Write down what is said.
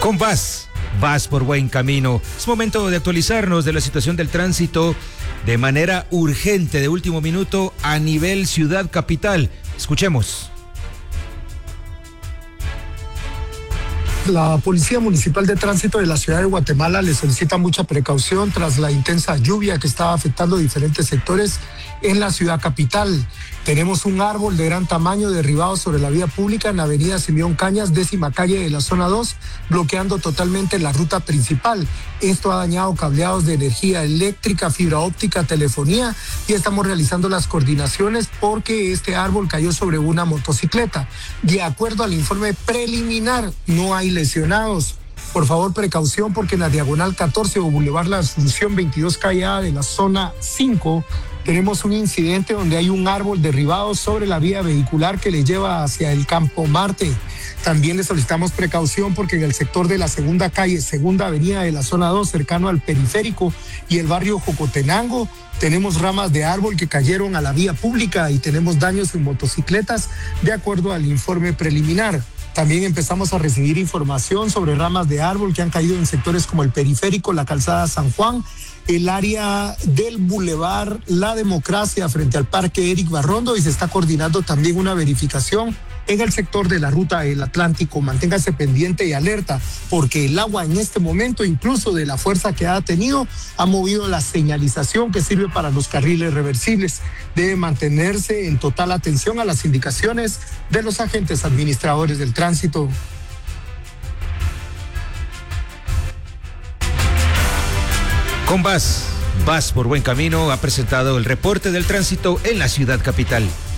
Con vas por buen camino. Es momento de actualizarnos de la situación del tránsito de manera urgente, de último minuto, a nivel ciudad capital. Escuchemos. La Policía Municipal de Tránsito de la Ciudad de Guatemala le solicita mucha precaución tras la intensa lluvia que está afectando diferentes sectores en la ciudad capital. Tenemos un árbol de gran tamaño derribado sobre la vía pública en la avenida Simeón Cañas, 10ª calle de la zona 2, bloqueando totalmente la ruta principal. Esto ha dañado cableados de energía eléctrica, fibra óptica, telefonía, y estamos realizando las coordinaciones porque este árbol cayó sobre una motocicleta. De acuerdo al informe preliminar, no hay lesionados. Por favor, precaución, porque en la diagonal 14 o Boulevard La Asunción 22 calle A de la zona 5 tenemos un incidente donde hay un árbol derribado sobre la vía vehicular que le lleva hacia el Campo Marte. También le solicitamos precaución porque en el sector de la segunda calle, segunda avenida de la zona 2, cercano al periférico y el barrio Jocotenango, tenemos ramas de árbol que cayeron a la vía pública y tenemos daños en motocicletas, de acuerdo al informe preliminar. También empezamos a recibir información sobre ramas de árbol que han caído en sectores como el periférico, la calzada San Juan, el área del Boulevard La Democracia frente al Parque Eric Barrondo, y se está coordinando también una verificación en el sector de la ruta del Atlántico. Manténgase pendiente y alerta, porque el agua en este momento, incluso de la fuerza que ha tenido, ha movido la señalización que sirve para los carriles reversibles. Debe mantenerse en total atención a las indicaciones de los agentes administradores del tránsito. Con vas por buen camino, ha presentado el reporte del tránsito en la ciudad capital.